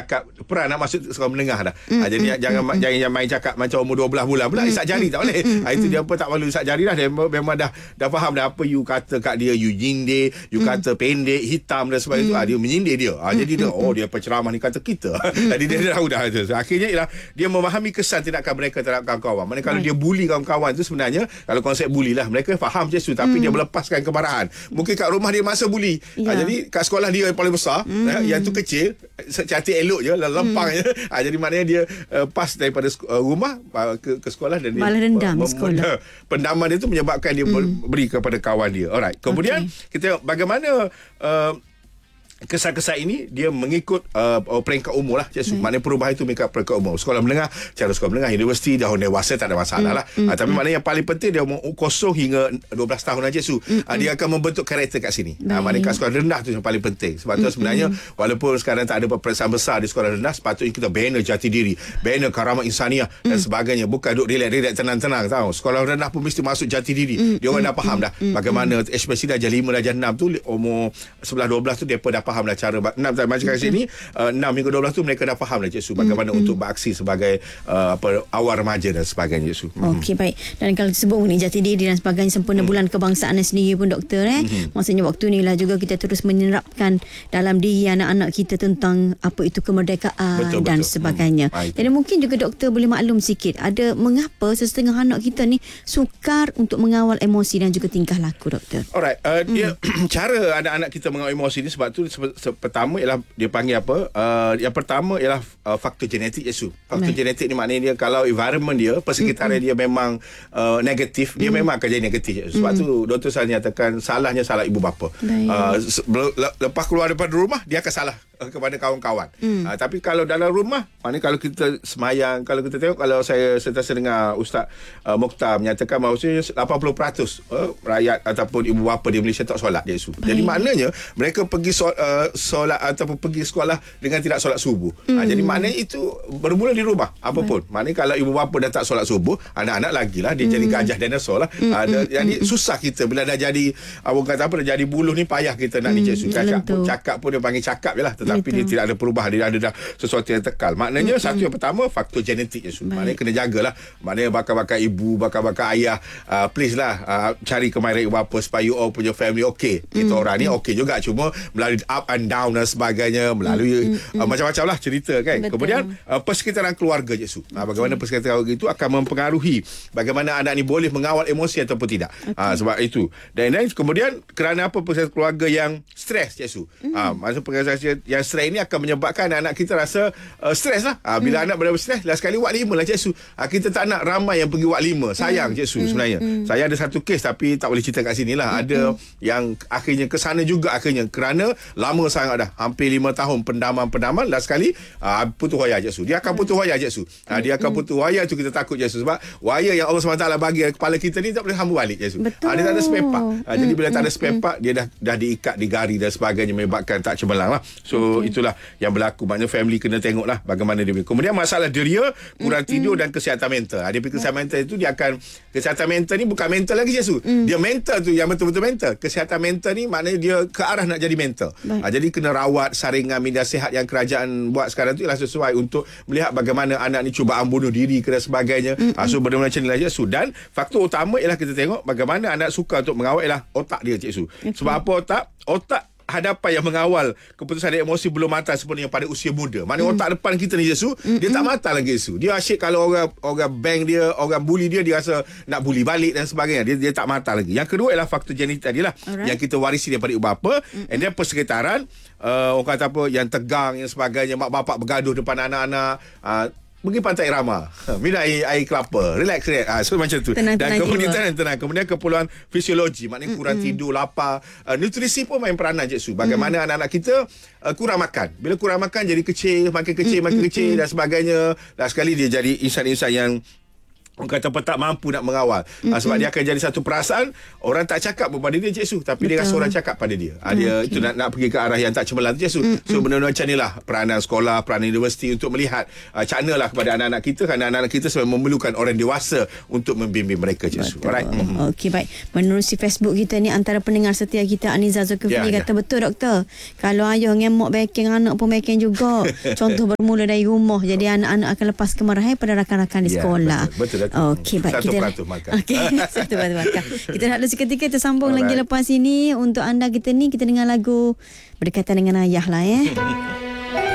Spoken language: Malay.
cakap peran nak masuk sekolah menengah dah. Jadi jangan main cakap macam umur 12 bulan pula isap jari tak boleh. Itu dia tak perlu isap jari dah. Dia memang dah faham dah apa you kata kat dia, you nyindir, you kata pendek, hitam dan sebagainya. Dia menyindir dia. Jadi dia penceramah ni kata kita. Jadi dia tahu dah. So, akhirnya ialah dia memahami kesan tindakan mereka terhadap kawan-kawan. Mana kalau dia bully kawan-kawan tu sebenarnya kalau konsep bully lah mereka faham je tapi dia melepaskan kemarahan. Mungkin kat rumah dia masa bully. Jadi kat sekolah dia yang paling besar, yang tu kecil, cantik elok je, lempang je. Jadi maknanya dia pas daripada rumah ke sekolah dan balas dendam sekolah. Pendaman dia tu menyebabkan dia beri kepada kawan dia. Alright. Kemudian kita bagaimana kesan-kesan ini dia mengikut peringkat umur lah. Maknanya perubahan itu mengikut peringkat umur. Sekolah menengah, cara sekolah menengah, universiti, dah dewasa tak ada masalah lah. Tapi maknanya yang paling penting dia umur 0 hingga 12 tahun aja dia akan membentuk karakter kat sini. Maknanya kat sekolah rendah tu yang paling penting. Sebab tu sebenarnya walaupun sekarang tak ada peperiksaan besar di sekolah rendah, sepatutnya kita bina jati diri, bina karamah insaniah dan sebagainya. Bukan duduk relax tenang-tenang tahu. Sekolah rendah pun mesti masuk jati diri. Dia orang dah faham dah bagaimana especially darjah 5 darjah 6 tu umur 11 12 tu depa dah faham dah cara macam kat sini 6 hingga 12 tu mereka dah faham dah Cik Su bagaimana untuk beraksi sebagai awal remaja dan sebagainya Cik Su. Okey, baik. Dan kalau disebut ni jati diri dan sebagainya sempurna bulan kebangsaan sendiri pun doktor maksudnya waktu ni lah juga kita terus menyerapkan dalam diri anak-anak kita tentang apa itu kemerdekaan dan sebagainya. Jadi mungkin juga doktor boleh maklum sikit ada mengapa sesetengah anak kita ni sukar untuk mengawal emosi dan juga tingkah laku doktor. Alright, dia cara anak-anak kita mengawal emosi ni sebab tu pertama ialah dia panggil apa? Yang pertama ialah faktor genetik Yesu. Faktor genetik ni maknanya dia kalau environment dia, persekitaran dia memang negatif, dia memang akan jadi negatif. Sebab tu doktor saya nyatakan salahnya salah ibu bapa. Lepas keluar daripada rumah dia akan salah kepada kawan-kawan. Tapi kalau dalam rumah, maknanya kalau kita semayang, kalau kita tengok kalau saya sentiasa dengar Ustaz Mokhtar menyatakan bahawa 80% rakyat ataupun ibu bapa di Malaysia tak solat dia Yesu. Jadi maknanya mereka pergi solat ataupun pergi sekolah dengan tidak solat subuh. Jadi maknanya itu bermula di rumah apapun. Maknanya kalau ibu bapa dah tak solat subuh, anak-anak lagilah dia jadi gajah dinosaur lah. Jadi susah kita bila dah jadi orang kata apa dah jadi buluh ni payah kita nak cakap pun dia panggil cakap je lah tetapi dia tidak ada perubahan, dia ada dah sesuatu yang tekal. Maknanya satu yang pertama faktor genetik je. Maknanya kena jagalah. Maknanya bakal-bakal ibu, bakal-bakal ayah please lah cari kemahiran ibu bapa supaya you all punya family okey. Kita orang ni okey juga cuma melalui up and down dan sebagainya, melalui macam-macam lah cerita kan. Kemudian persekitaran keluarga je bagaimana persekitaran keluarga itu akan mempengaruhi bagaimana anak ni boleh mengawal emosi ataupun tidak. Sebab itu. Dan kemudian kerana apa persekitaran keluarga yang stres je maksud persekitaran yang stres ini akan menyebabkan anak kita rasa stres lah. Bila anak berada stres last sekali ward 5 lah Cik Su. Kita tak nak ramai yang pergi ward 5. Sayang Cik Su sebenarnya. Saya ada satu kes tapi tak boleh cerita kat sini lah. Ada yang akhirnya ke sana juga akhirnya kerana lama sangat dah hampir 5 tahun pendaman last sekali putus wayar Cik Su. Dia akan putus wayar Cik Su. Dia akan putus wayar tu kita takut Cik Su sebab wayar yang Allah SWT bagi kepala kita ni tak boleh hamba balik Cik Su. Dia tak ada spare part. Jadi bila tak ada spare part dia dah diikat di gari dan sebagainya menyebabkan tak cemerlang lah. So itulah yang berlaku. Maknanya family kena tengok lah bagaimana dia. Kemudian masalah deria, kurang tidur dan kesihatan mental. Dia pergi kesihatan mental itu dia akan kesihatan mental ni bukan mental lagi Yesus. Dia mental tu yang betul-betul mental. Kesihatan mental ni maknanya dia ke arah nak jadi mental. Jadi kena rawat saringan minda sihat yang kerajaan buat sekarang tu ialah sesuai untuk melihat bagaimana anak ni cubaan bunuh diri dan sebagainya. So benda-benda macam ni lah Yesus. Dan faktor utama ialah kita tengok bagaimana anak suka untuk mengawal ialah otak dia Cik Su. Sebab apa otak hadapan yang mengawal keputusan dan emosi belum matang sepenuhnya pada usia muda. Maknanya otak depan kita ni Yesus, dia tak matang lagi Yesus. Dia asyik kalau orang bang dia, orang bully dia rasa nak bully balik dan sebagainya. Dia tak matang lagi. Yang kedua ialah faktor genetik tadilah yang kita warisi daripada ibu bapa. And then persekitaran orang kata apa yang tegang yang sebagainya, mak bapak bergaduh depan anak-anak, pergi pantai Irama, minum air kelapa, relax. So macam tu. Tenang, dan kemudian tenang. Kemudian keperluan fisiologi, maknanya kurang tidur, lapar. Nutrisi pun main peranan Cik Su. Bagaimana anak-anak kita kurang makan. Bila kurang makan jadi kecil, makin kecil dan sebagainya. Dan sekali dia jadi insan-insan yang orang kata apa, tak mampu nak mengawal. Sebab dia akan jadi satu perasaan, orang tak cakap kepada dia, Cik Su, tapi dia rasa orang cakap pada dia. Dia itu nak pergi ke arah yang tak cemerlang, Cik Su. So benda-benda macam ni lah peranan sekolah, peranan universiti untuk melihat cara lah kepada anak-anak kita, kerana anak-anak kita sebenarnya memerlukan orang dewasa untuk membimbing mereka, Cik Su. Alright. Okey, baik. Menerusi Facebook kita ni, antara pendengar setia kita Aniza Zulkifli kata, betul doktor, kalau ayah ngemok backing, anak pun backing juga. Contoh bermula dari rumah, jadi anak-anak akan lepas kemarahan pada rakan-rakan di sekolah. Betul. Okey, baik. 1% markah. Okey, 1% markah. Kita nak ada seketika tersambung lagi lepas ini. Untuk anda kita dengar lagu berkaitan dengan ayah lah.